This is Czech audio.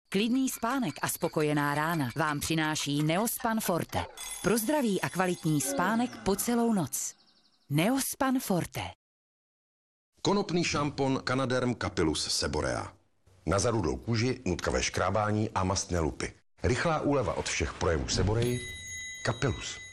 Klidný spánek a spokojená rána vám přináší Neospan Forte. Pro zdravý a kvalitní spánek po celou noc. Neospan Forte. Konopný šampon Canaderm Capillus Seborea. Na zarudlou kůži, nutkavé škrábání a mastné lupy. Rychlá úleva od všech projevů seboreji. Capillus.